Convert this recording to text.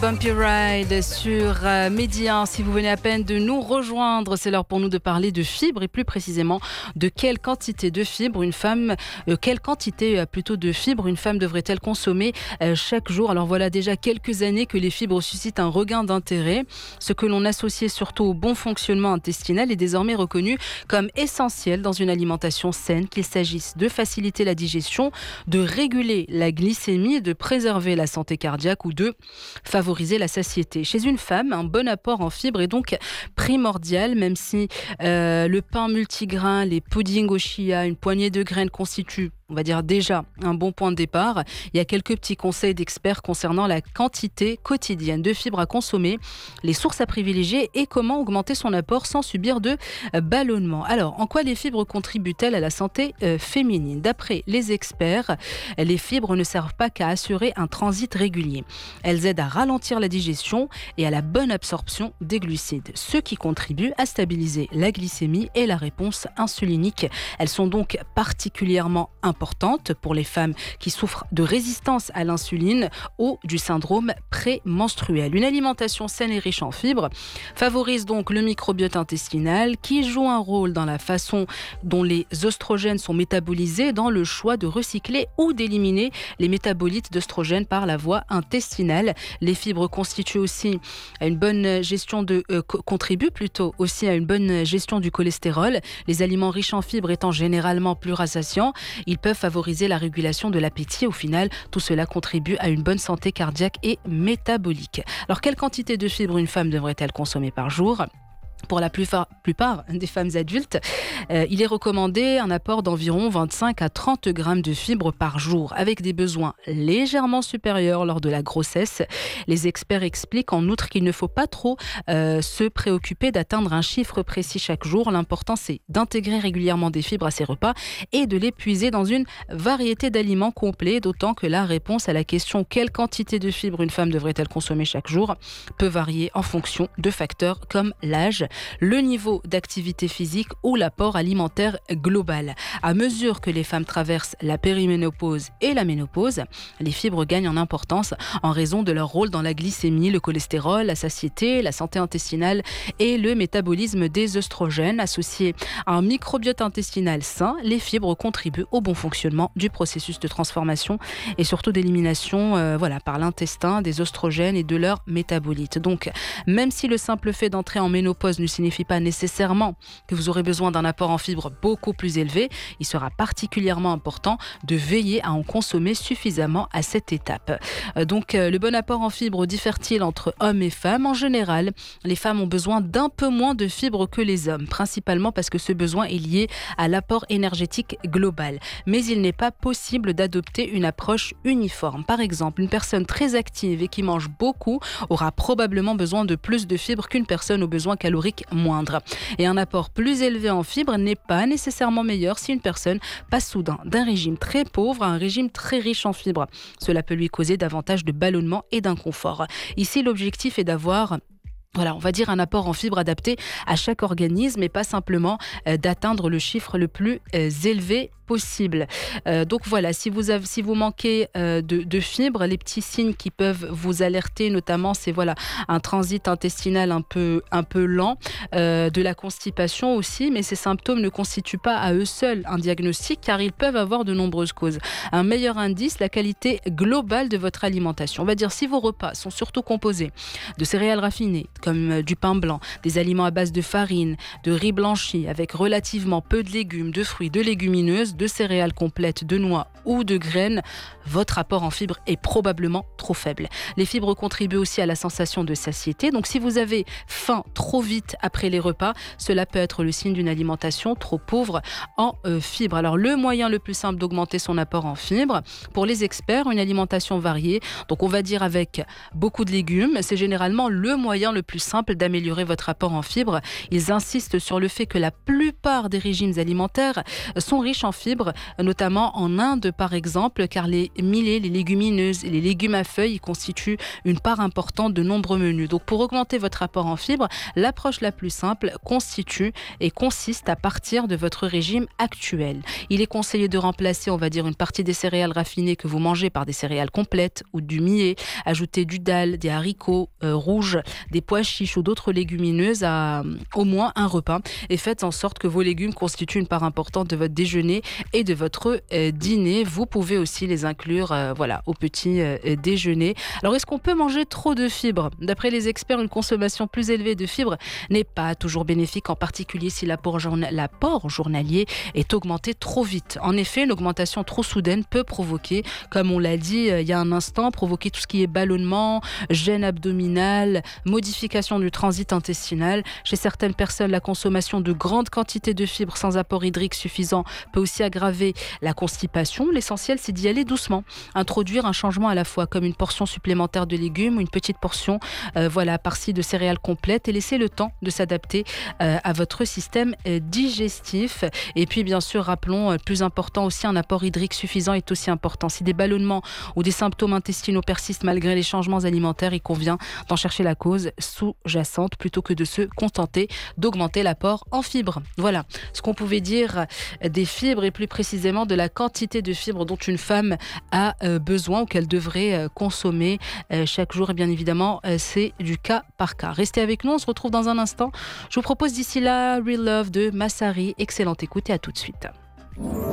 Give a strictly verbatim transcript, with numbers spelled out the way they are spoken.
Bumpy Ride sur euh, Média. Si vous venez à peine de nous rejoindre, c'est l'heure pour nous de parler de fibres et plus précisément de quelle quantité de fibres une femme, euh, quelle quantité euh, plutôt de fibres une femme devrait-elle consommer euh, chaque jour. Alors voilà déjà quelques années que les fibres suscitent un regain d'intérêt. Ce que l'on associait surtout au bon fonctionnement intestinal est désormais reconnu comme essentiel dans une alimentation saine, qu'il s'agisse de faciliter la digestion, de réguler la glycémie, de préserver la santé cardiaque ou de favoriser la satiété. Chez une femme, un bon apport en fibres est donc primordial, même si euh, le pain multigrain, les puddings au chia, une poignée de graines constituent, on va dire déjà un bon point de départ. Il y a quelques petits conseils d'experts concernant la quantité quotidienne de fibres à consommer, les sources à privilégier et comment augmenter son apport sans subir de ballonnement. Alors, en quoi les fibres contribuent-elles à la santé euh, féminine ? D'après les experts, les fibres ne servent pas qu'à assurer un transit régulier. Elles aident à ralentir la digestion et à la bonne absorption des glucides, ce qui contribue à stabiliser la glycémie et la réponse insulinique. Elles sont donc particulièrement importantes pour les femmes qui souffrent de résistance à l'insuline ou du syndrome prémenstruel. Une alimentation saine et riche en fibres favorise donc le microbiote intestinal qui joue un rôle dans la façon dont les oestrogènes sont métabolisés, dans le choix de recycler ou d'éliminer les métabolites d'oestrogènes par la voie intestinale. Les fibres constituent aussi une bonne gestion de euh, co- contribuent plutôt aussi à une bonne gestion du cholestérol. Les aliments riches en fibres étant généralement plus rassasiants, ils peuvent favoriser la régulation de l'appétit. Au final, tout cela contribue à une bonne santé cardiaque et métabolique. Alors, quelle quantité de fibres une femme devrait-elle consommer par jour ? Pour la plupart, plupart des femmes adultes, euh, il est recommandé un apport d'environ vingt-cinq à trente grammes de fibres par jour, avec des besoins légèrement supérieurs lors de la grossesse. Les experts expliquent en outre qu'il ne faut pas trop euh, se préoccuper d'atteindre un chiffre précis chaque jour. L'important, c'est d'intégrer régulièrement des fibres à ses repas et de les puiser dans une variété d'aliments complets, d'autant que la réponse à la question « Quelle quantité de fibres une femme devrait-elle consommer chaque jour ?» peut varier en fonction de facteurs comme l'âge, le niveau d'activité physique ou l'apport alimentaire global. À mesure que les femmes traversent la périménopause et la ménopause, les fibres gagnent en importance en raison de leur rôle dans la glycémie, le cholestérol, la satiété, la santé intestinale et le métabolisme des oestrogènes. Associés à un microbiote intestinal sain, les fibres contribuent au bon fonctionnement du processus de transformation et surtout d'élimination euh, voilà, par l'intestin des oestrogènes et de leurs métabolites. Donc, même si le simple fait d'entrer en ménopause ne signifie pas nécessairement que vous aurez besoin d'un apport en fibres beaucoup plus élevé, il sera particulièrement important de veiller à en consommer suffisamment à cette étape. Donc, le bon apport en fibres diffère-t-il entre hommes et femmes ? En général, les femmes ont besoin d'un peu moins de fibres que les hommes, principalement parce que ce besoin est lié à l'apport énergétique global. Mais il n'est pas possible d'adopter une approche uniforme. Par exemple, une personne très active et qui mange beaucoup aura probablement besoin de plus de fibres qu'une personne aux besoins caloriques moindre. Et un apport plus élevé en fibres n'est pas nécessairement meilleur si une personne passe soudain d'un régime très pauvre à un régime très riche en fibres. Cela peut lui causer davantage de ballonnement et d'inconfort. Ici, l'objectif est d'avoir Voilà, on va dire un apport en fibres adapté à chaque organisme et pas simplement euh, d'atteindre le chiffre le plus euh, élevé possible. Euh, donc voilà, si vous, avez, si vous manquez euh, de, de fibres, les petits signes qui peuvent vous alerter, notamment, c'est voilà, un transit intestinal un peu, un peu lent, euh, de la constipation aussi, mais ces symptômes ne constituent pas à eux seuls un diagnostic car ils peuvent avoir de nombreuses causes. Un meilleur indice, la qualité globale de votre alimentation. On va dire si vos repas sont surtout composés de céréales raffinées, comme du pain blanc, des aliments à base de farine, de riz blanchi, avec relativement peu de légumes, de fruits, de légumineuses, de céréales complètes, de noix ou de graines, votre apport en fibres est probablement trop faible. Les fibres contribuent aussi à la sensation de satiété. Donc si vous avez faim trop vite après les repas, cela peut être le signe d'une alimentation trop pauvre en euh, fibres. Alors le moyen le plus simple d'augmenter son apport en fibres, pour les experts, une alimentation variée, donc on va dire avec beaucoup de légumes, c'est généralement le moyen le plus simple d'améliorer votre apport en fibres. Ils insistent sur le fait que la plupart des régimes alimentaires sont riches en fibres fibres, notamment en Inde par exemple, car les millets, les légumineuses et les légumes à feuilles constituent une part importante de nombreux menus. Donc pour augmenter votre apport en fibres, l'approche la plus simple constitue et consiste à partir de votre régime actuel. Il est conseillé de remplacer, on va dire, une partie des céréales raffinées que vous mangez par des céréales complètes ou du millet, ajouter du dalle, des haricots euh, rouges, des pois chiches ou d'autres légumineuses à euh, au moins un repas et faites en sorte que vos légumes constituent une part importante de votre déjeuner et de votre euh, dîner. Vous pouvez aussi les inclure euh, voilà, au petit euh, déjeuner. Alors est-ce qu'on peut manger trop de fibres ? D'après les experts, une consommation plus élevée de fibres n'est pas toujours bénéfique, en particulier si l'apport, journa- l'apport journalier est augmenté trop vite. En effet, une augmentation trop soudaine peut provoquer, comme on l'a dit euh, il y a un instant, provoquer tout ce qui est ballonnement, gêne abdominale, modification du transit intestinal. Chez certaines personnes, la consommation de grandes quantités de fibres sans apport hydrique suffisant peut aussi aggraver la constipation. L'essentiel, c'est d'y aller doucement. Introduire un changement à la fois, comme une portion supplémentaire de légumes ou une petite portion euh, voilà, par-ci de céréales complètes et laisser le temps de s'adapter euh, à votre système euh, digestif. Et puis, bien sûr, rappelons, euh, plus important aussi, un apport hydrique suffisant est aussi important. Si des ballonnements ou des symptômes intestinaux persistent malgré les changements alimentaires, il convient d'en chercher la cause sous-jacente plutôt que de se contenter d'augmenter l'apport en fibres. Voilà ce qu'on pouvait dire des fibres et plus précisément de la quantité de fibres dont une femme a euh, besoin ou qu'elle devrait euh, consommer euh, chaque jour. Et bien évidemment, euh, c'est du cas par cas. Restez avec nous, on se retrouve dans un instant. Je vous propose d'ici là Real Love de Massari. Excellente écoute et à tout de suite.